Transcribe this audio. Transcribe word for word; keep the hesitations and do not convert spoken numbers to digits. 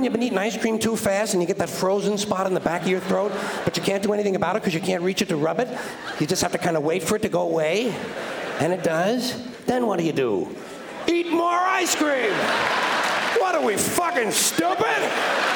you've been eating ice cream too fast and you get that frozen spot in the back of your throat, but you can't do anything about it because you can't reach it to rub it? You just have to kind of wait for it to go away, and it does? Then what do you do? Eat more ice cream! What are we, fucking stupid?